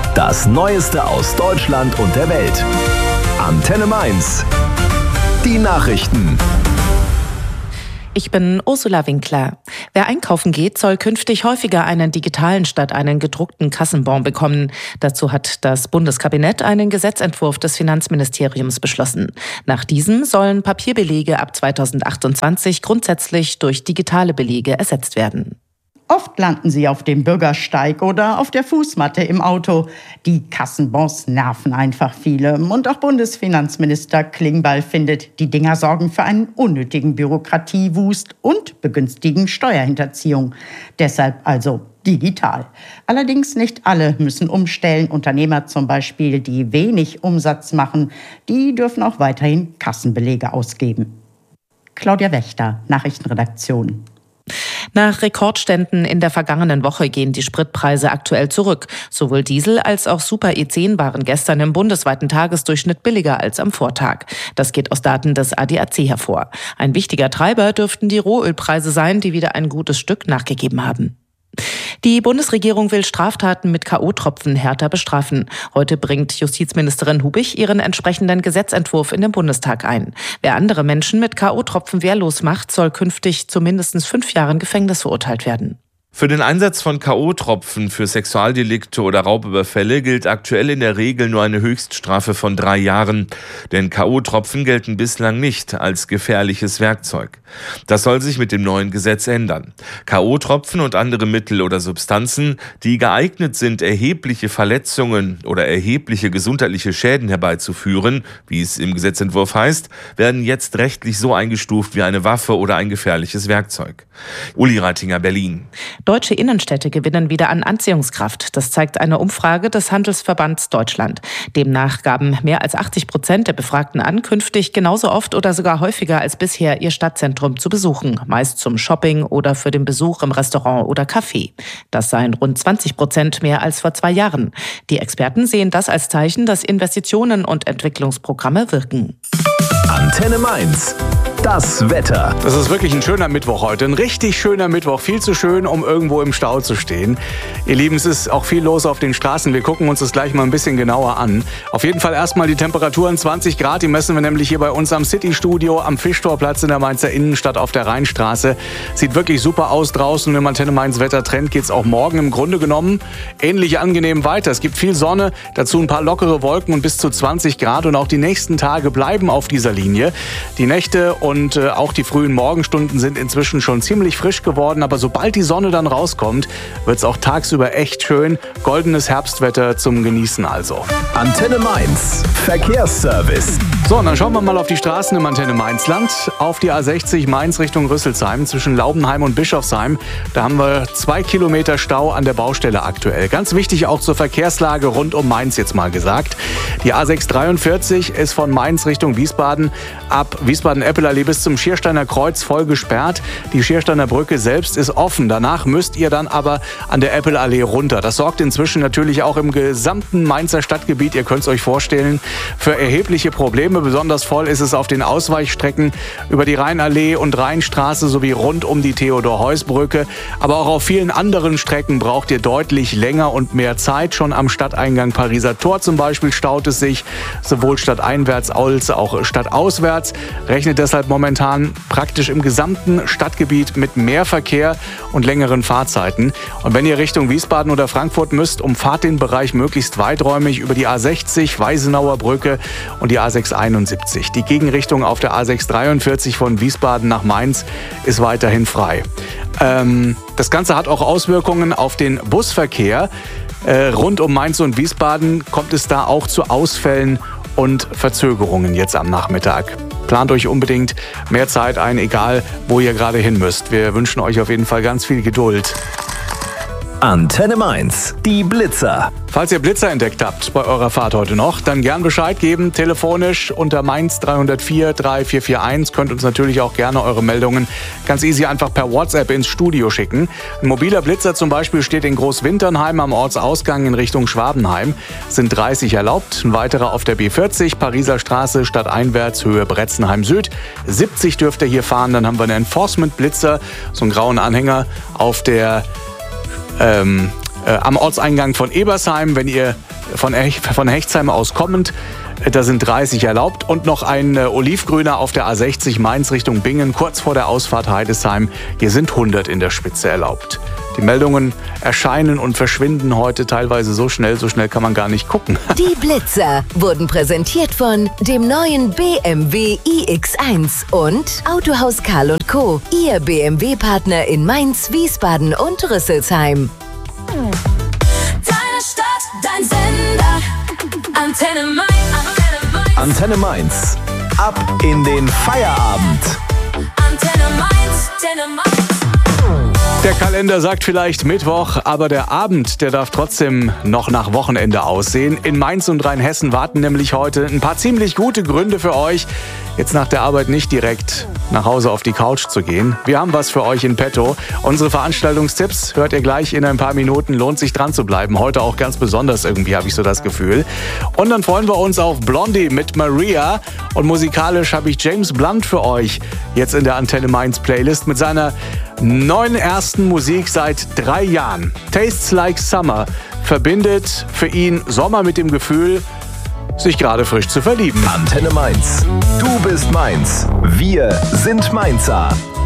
Das Neueste aus Deutschland und der Welt. Antenne Mainz. Die Nachrichten. Ich bin Ursula Winkler. Wer einkaufen geht, soll künftig häufiger einen digitalen statt einen gedruckten Kassenbon bekommen. Dazu hat das Bundeskabinett einen Gesetzentwurf des Finanzministeriums beschlossen. Nach diesem sollen Papierbelege ab 2028 grundsätzlich durch digitale Belege ersetzt werden. Oft landen sie auf dem Bürgersteig oder auf der Fußmatte im Auto. Die Kassenbons nerven einfach viele. Und auch Bundesfinanzminister Klingbeil findet, die Dinger sorgen für einen unnötigen Bürokratiewust und begünstigen Steuerhinterziehung. Deshalb also digital. Allerdings nicht alle müssen umstellen. Unternehmer zum Beispiel, die wenig Umsatz machen, die dürfen auch weiterhin Kassenbelege ausgeben. Claudia Wächter, Nachrichtenredaktion. Nach Rekordständen in der vergangenen Woche gehen die Spritpreise aktuell zurück. Sowohl Diesel als auch Super E10 waren gestern im bundesweiten Tagesdurchschnitt billiger als am Vortag. Das geht aus Daten des ADAC hervor. Ein wichtiger Treiber dürften die Rohölpreise sein, die wieder ein gutes Stück nachgegeben haben. Die Bundesregierung will Straftaten mit K.O.-Tropfen härter bestrafen. Heute bringt Justizministerin Hubich ihren entsprechenden Gesetzentwurf in den Bundestag ein. Wer andere Menschen mit K.O.-Tropfen wehrlos macht, soll künftig zu mindestens 5 Jahren Gefängnis verurteilt werden. Für den Einsatz von K.O.-Tropfen für Sexualdelikte oder Raubüberfälle gilt aktuell in der Regel nur eine Höchststrafe von 3 Jahren. Denn K.O.-Tropfen gelten bislang nicht als gefährliches Werkzeug. Das soll sich mit dem neuen Gesetz ändern. K.O.-Tropfen und andere Mittel oder Substanzen, die geeignet sind, erhebliche Verletzungen oder erhebliche gesundheitliche Schäden herbeizuführen, wie es im Gesetzentwurf heißt, werden jetzt rechtlich so eingestuft wie eine Waffe oder ein gefährliches Werkzeug. Uli Reitinger, Berlin. Deutsche Innenstädte gewinnen wieder an Anziehungskraft. Das zeigt eine Umfrage des Handelsverbands Deutschland. Demnach gaben mehr als 80% der Befragten an, künftig genauso oft oder sogar häufiger als bisher ihr Stadtzentrum zu besuchen. Meist zum Shopping oder für den Besuch im Restaurant oder Café. Das seien rund 20% mehr als vor 2 Jahren. Die Experten sehen das als Zeichen, dass Investitionen und Entwicklungsprogramme wirken. Antenne Mainz. Das Wetter. Das ist wirklich ein schöner Mittwoch heute. Ein richtig schöner Mittwoch. Viel zu schön, um irgendwo im Stau zu stehen. Ihr Lieben, es ist auch viel los auf den Straßen. Wir gucken uns das gleich mal ein bisschen genauer an. Auf jeden Fall erstmal die Temperaturen 20 Grad. Die messen wir nämlich hier bei uns am City-Studio am Fischtorplatz in der Mainzer Innenstadt auf der Rheinstraße. Sieht wirklich super aus draußen. Im Antenne Mainz Wettertrend geht es auch morgen im Grunde genommen ähnlich angenehm weiter. Es gibt viel Sonne, dazu ein paar lockere Wolken und bis zu 20 Grad. Und auch die nächsten Tage bleiben auf dieser Linie. Die Nächte und auch die frühen Morgenstunden sind inzwischen schon ziemlich frisch geworden. Aber sobald die Sonne dann rauskommt, wird es auch tagsüber echt schön. Goldenes Herbstwetter zum Genießen also. Antenne Mainz. Verkehrsservice. So, und dann schauen wir mal auf die Straßen im Antenne Mainzland. Auf die A60 Mainz Richtung Rüsselsheim zwischen Laubenheim und Bischofsheim. Da haben wir 2 Kilometer Stau an der Baustelle aktuell. Ganz wichtig auch zur Verkehrslage rund um Mainz jetzt mal gesagt. Die A643 ist von Mainz Richtung Wiesbaden ab Wiesbaden-Eppelallee bis zum Schiersteiner Kreuz voll gesperrt. Die Schiersteiner Brücke selbst ist offen. Danach müsst ihr dann aber an der Eppelallee runter. Das sorgt inzwischen natürlich auch im gesamten Mainzer Stadtgebiet, ihr könnt es euch vorstellen, für erhebliche Probleme. Besonders voll ist es auf den Ausweichstrecken über die Rheinallee und Rheinstraße sowie rund um die Theodor-Heuss-Brücke. Aber auch auf vielen anderen Strecken braucht ihr deutlich länger und mehr Zeit. Schon am Stadteingang Pariser Tor zum Beispiel staut es sich, sowohl stadteinwärts als auch stadtauswärts. Rechnet deshalb momentan praktisch im gesamten Stadtgebiet mit mehr Verkehr und längeren Fahrzeiten. Und wenn ihr Richtung Wiesbaden oder Frankfurt müsst, umfahrt den Bereich möglichst weiträumig über die A60, Weisenauer Brücke und die A671. Die Gegenrichtung auf der A643 von Wiesbaden nach Mainz ist weiterhin frei. Das Ganze hat auch Auswirkungen auf den Busverkehr. Rund um Mainz und Wiesbaden kommt es da auch zu Ausfällen und Verzögerungen jetzt am Nachmittag. Plant euch unbedingt mehr Zeit ein, egal wo ihr gerade hin müsst. Wir wünschen euch auf jeden Fall ganz viel Geduld. Antenne Mainz, die Blitzer. Falls ihr Blitzer entdeckt habt bei eurer Fahrt heute noch, dann gern Bescheid geben, telefonisch unter Mainz 304 3441. Könnt uns natürlich auch gerne eure Meldungen ganz easy einfach per WhatsApp ins Studio schicken. Ein mobiler Blitzer zum Beispiel steht in Großwinternheim am Ortsausgang in Richtung Schwabenheim. Sind 30 erlaubt. Ein weiterer auf der B40, Pariser Straße, stadteinwärts, Höhe Bretzenheim Süd. 70 dürft ihr hier fahren. Dann haben wir einen Enforcement-Blitzer, so einen grauen Anhänger auf der am Ortseingang von Ebersheim. Wenn ihr von Hechtsheim aus kommend, da sind 30 erlaubt und noch ein olivgrüner auf der A60 Mainz Richtung Bingen, kurz vor der Ausfahrt Heidesheim. Hier sind 100 in der Spitze erlaubt. Die Meldungen erscheinen und verschwinden heute teilweise so schnell kann man gar nicht gucken. Die Blitzer wurden präsentiert von dem neuen BMW iX1 und Autohaus Karl & Co., Ihr BMW-Partner in Mainz, Wiesbaden und Rüsselsheim. Deine Stadt, dein Sender, Antenne Mainz. Antenne Mainz. Ab in den Feierabend. Antenne Mainz, Antenne Mainz. Der Kalender sagt vielleicht Mittwoch, aber der Abend, der darf trotzdem noch nach Wochenende aussehen. In Mainz und Rheinhessen warten nämlich heute ein paar ziemlich gute Gründe für euch, jetzt nach der Arbeit nicht direkt nach Hause auf die Couch zu gehen. Wir haben was für euch in petto. Unsere Veranstaltungstipps hört ihr gleich in ein paar Minuten. Lohnt sich dran zu bleiben. Heute auch ganz besonders irgendwie, habe ich so das Gefühl. Und dann freuen wir uns auf Blondie mit Maria. Und musikalisch habe ich James Blunt für euch jetzt in der Antenne Mainz Playlist mit seiner neuen ersten Musik seit 3 Jahren. Tastes Like Summer verbindet für ihn Sommer mit dem Gefühl, sich gerade frisch zu verlieben. Antenne Mainz. Du bist Mainz. Wir sind Mainzer.